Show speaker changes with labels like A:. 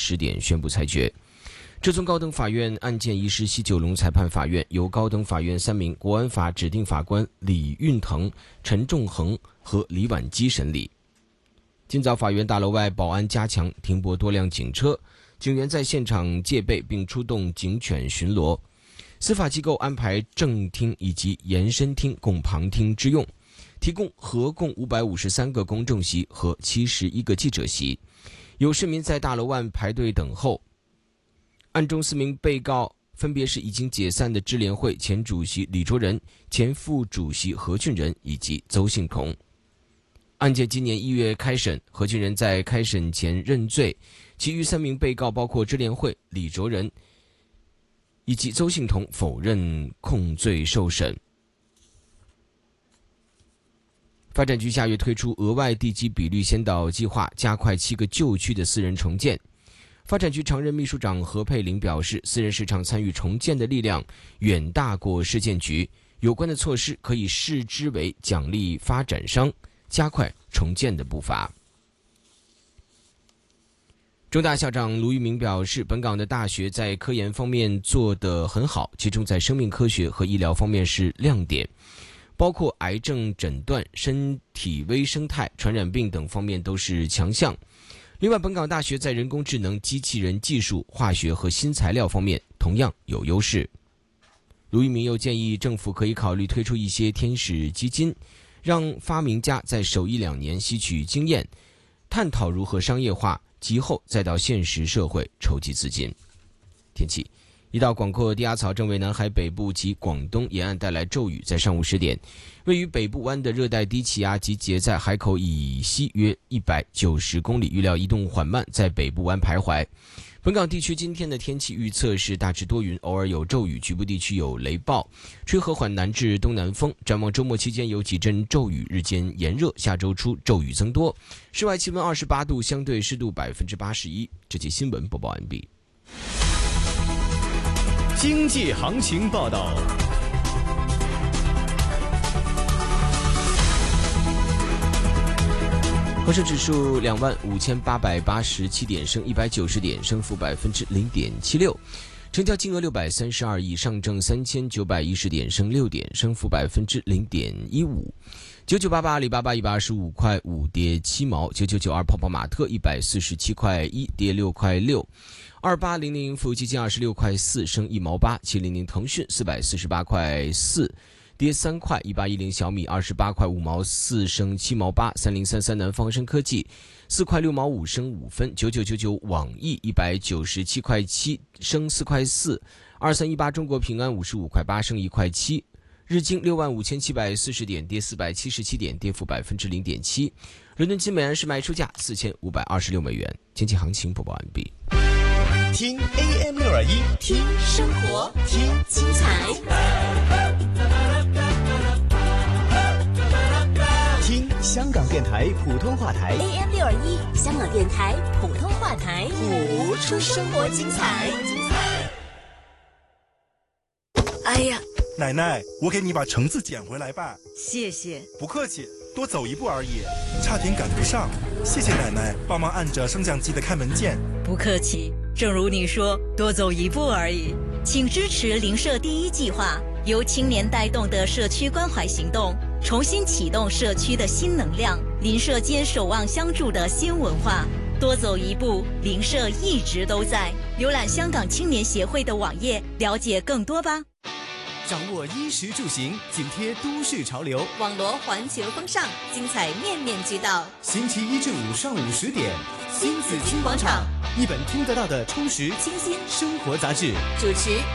A: 10点宣布裁决。这宗高等法院案件移师西九龙裁判法院，由高等法院3名国安法指定法官李运腾、陈仲恒和李婉基审理。今早法院大楼外保安加强，停泊多辆警车，警员在现场戒备并出动警犬巡逻。司法机构安排正厅以及延伸厅供旁听之用，提供合共553个公众席和71个记者席。有市民在大楼外排队等候。案中4名被告分别是已经解散的支联会前主席李卓人、前副主席何俊仁以及邹幸同。案件今年1月开审，何俊仁在开审前认罪，其余3名被告包括支联会、李卓人以及邹幸同否认控罪受审。发展局下月推出额外地基比率先导计划，加快7个旧区的私人重建。发展局常任秘书长何佩玲表示，私人市场参与重建的力量远大过市建局，有关的措施可以视之为奖励发展商，加快重建的步伐。中大校长卢玉明表示，本港的大学在科研方面做得很好，其中在生命科学和医疗方面是亮点，包括癌症诊断、身体微生态、传染病等方面都是强项。另外，本港大学在人工智能、机器人技术、化学和新材料方面同样有优势。卢玉明又建议政府可以考虑推出一些天使基金，让发明家在首1-2年吸取经验，探讨如何商业化，及后再到现实社会筹集资金。天气，一道广阔低压槽正为南海北部及广东沿岸带来骤雨，在上午10点，位于北部湾的热带低气压集结在海口以西约190公里，预料移动缓慢，在北部湾徘徊。本港地区今天的天气预测是大致多云，偶尔有骤雨，局部地区有雷暴，吹和缓南至东南风。展望周末期间有几阵骤雨，日间炎热，下周初骤雨增多。室外气温28度，相对湿度81%。这期新闻播报完毕。
B: 经济行情报道。
A: 恒生指数25887点，升190点，升幅0.76%，成交金额632亿，上证3910点，升6点，升幅0.15%。9988阿里巴巴125块5，跌7毛；9992泡泡玛特147块1，跌6块6；2800富基金26块4，升1毛8；700腾讯448块4，跌3块；1810小米28块5毛4，升7毛8；3033南方生科技4块6毛5，升5分；9999网易197块7，升4块4；2318中国平安55块8，升1块7。日经65740点，跌477点，跌幅0.7%。伦敦金每安士卖出价4526美元。经济行情播报完毕。
B: 听 AM621，
C: 听生活，听精彩，
B: 听香港电台普通话台
C: AM621，香港电台普通话台，
B: 谱出生活精彩。
C: 哎呀，
D: 奶奶，我给你把橙子捡回来吧。
C: 谢谢。
D: 不客气，多走1步而已，差点赶不上。谢谢奶奶帮忙按着升降机的开门键。
E: 不客气，正如你说，多走1步而已。请支持邻舍第一计划，由青年带动的社区关怀行动，重新启动社区的新能量，邻舍间守望相助的新文化。多走1步，邻舍一直都在。浏览香港青年协会的网页，了解更多吧。
B: 掌握衣食住行，紧贴都市潮流，
C: 网罗环球风尚，精彩面面俱到。
B: 星期1至5上午10点，
C: 新紫金广场，
B: 一本听得到的充实
C: 清新
B: 生活杂志。
C: 主持